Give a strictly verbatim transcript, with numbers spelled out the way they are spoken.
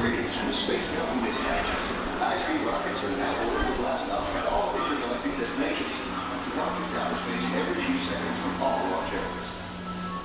Greetings from the Space Government High-speed rockets are now ordered to blast off at all